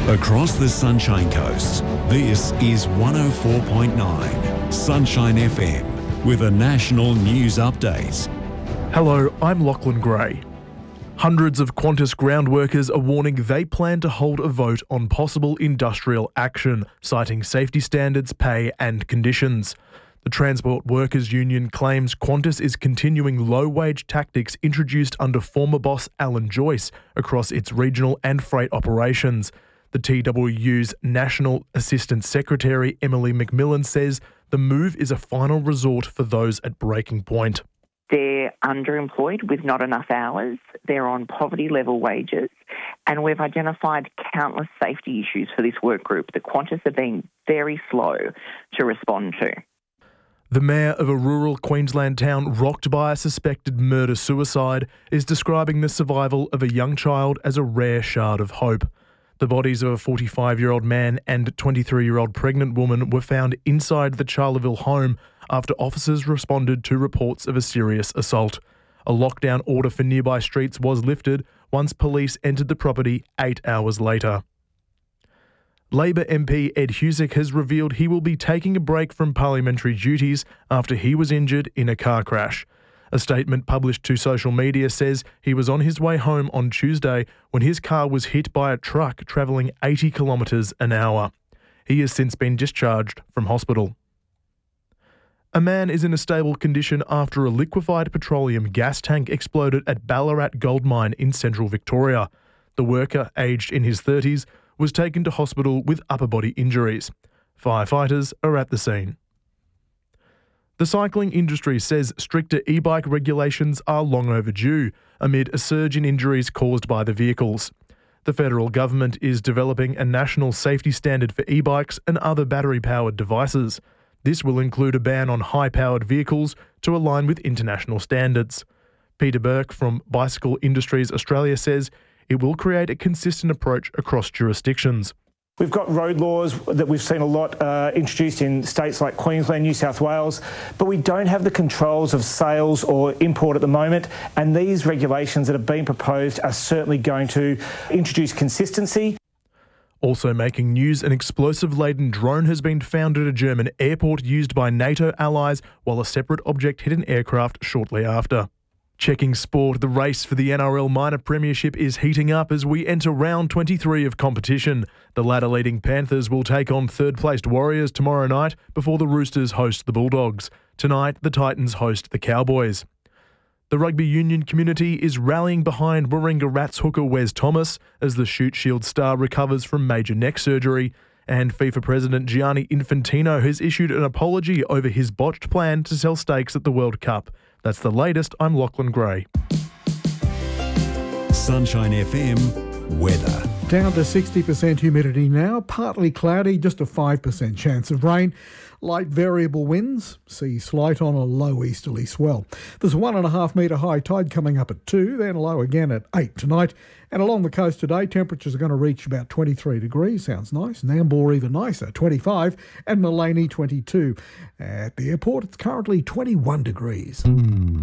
Across the Sunshine Coast, this is 104.9 Sunshine FM with a national news update. Hello, I'm Lachlan Gray. Hundreds of Qantas ground workers are warning they plan to hold a vote on possible industrial action, citing safety standards, pay and conditions. The Transport Workers Union claims Qantas is continuing low-wage tactics introduced under former boss Alan Joyce across its regional and freight operations. The TWU's National Assistant Secretary Emily McMillan says the move is a final resort for those at breaking point. They're underemployed with not enough hours, they're on poverty-level wages, and we've identified countless safety issues for this work group that Qantas are being very slow to respond to. The mayor of a rural Queensland town rocked by a suspected murder-suicide is describing the survival of a young child as a rare shard of hope. The bodies of a 45-year-old man and 23-year-old pregnant woman were found inside the Charleville home after officers responded to reports of a serious assault. A lockdown order for nearby streets was lifted once police entered the property 8 hours later. Labor MP Ed Husic has revealed he will be taking a break from parliamentary duties after he was injured in a car crash. A statement published to social media says he was on his way home on Tuesday when his car was hit by a truck travelling 80 kilometres an hour. He has since been discharged from hospital. A man is in a stable condition after a liquefied petroleum gas tank exploded at Ballarat Gold Mine in central Victoria. The worker, aged in his 30s, was taken to hospital with upper body injuries. Firefighters are at the scene. The cycling industry says stricter e-bike regulations are long overdue amid a surge in injuries caused by the vehicles. The federal government is developing a national safety standard for e-bikes and other battery-powered devices. This will include a ban on high-powered vehicles to align with international standards. Peter Burke from Bicycle Industries Australia says it will create a consistent approach across jurisdictions. We've got road laws that we've seen a lot introduced in states like Queensland, New South Wales, but we don't have the controls of sales or import at the moment, and these regulations that have been proposed are certainly going to introduce consistency. Also making news, an explosive-laden drone has been found at a German airport used by NATO allies, while a separate object hit an aircraft shortly after. Checking sport, the race for the NRL Minor Premiership is heating up as we enter round 23 of competition. The ladder-leading Panthers will take on third-placed Warriors tomorrow night before the Roosters host the Bulldogs. Tonight, the Titans host the Cowboys. The rugby union community is rallying behind Warringah Rats hooker Wes Thomas as the Shute Shield star recovers from major neck surgery. And FIFA President Gianni Infantino has issued an apology over his botched plan to sell stakes at the World Cup. That's the latest. I'm Lachlan Gray. Sunshine FM weather. Down to 60% humidity now, partly cloudy, just a 5% chance of rain. Light variable winds, see slight on a low easterly swell. There's a 1.5 metre high tide coming up at 2, then low again at 8 tonight. And along the coast today, temperatures are going to reach about 23 degrees. Sounds nice. Nambour even nicer, 25, and Maleny 22. At the airport, it's currently 21 degrees.